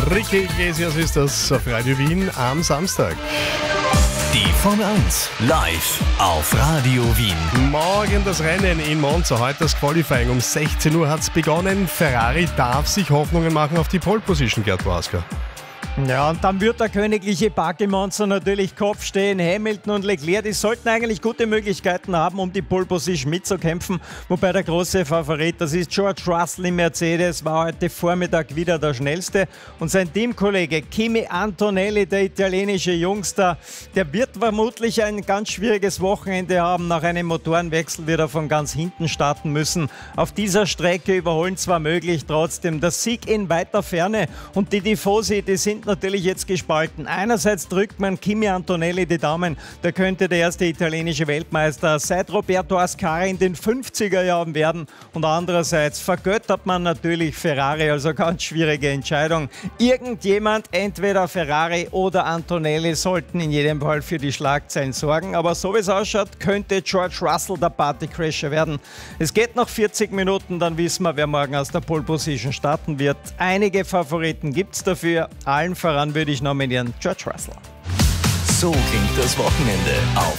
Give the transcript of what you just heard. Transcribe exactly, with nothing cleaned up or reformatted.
Ricky Iglesias ist das auf Radio Wien am Samstag. Die Formel eins live auf Radio Wien. Morgen das Rennen in Monza, heute das Qualifying. Um sechzehn Uhr hat es begonnen. Ferrari darf sich Hoffnungen machen auf die Pole Position, Gerd Boaska. Ja, und dann wird der königliche Parky-Monster natürlich Kopf stehen. Hamilton und Leclerc, die sollten eigentlich gute Möglichkeiten haben, um die Pole Position mitzukämpfen. Wobei der große Favorit, das ist George Russell im Mercedes, war heute Vormittag wieder der schnellste. Und sein Teamkollege Kimi Antonelli, der italienische Jungster, der wird vermutlich ein ganz schwieriges Wochenende haben. Nach einem Motorenwechsel wird er von ganz hinten starten müssen. Auf dieser Strecke überholen zwar möglich, trotzdem der Sieg in weiter Ferne. Und die Tifosi, die sind natürlich jetzt gespalten. Einerseits drückt man Kimi Antonelli die Daumen, der könnte der erste italienische Weltmeister seit Roberto Ascari in den fünfziger Jahren werden. Und andererseits vergöttert man natürlich Ferrari, also ganz schwierige Entscheidung. Irgendjemand, entweder Ferrari oder Antonelli, sollten in jedem Fall für die Schlagzeilen sorgen. Aber so wie es ausschaut, könnte George Russell der Partycrasher werden. Es geht noch vierzig Minuten, dann wissen wir, wer morgen aus der Pole Position starten wird. Einige Favoriten gibt es dafür. Allen voran würde ich nominieren George Russell. So klingt das Wochenende auf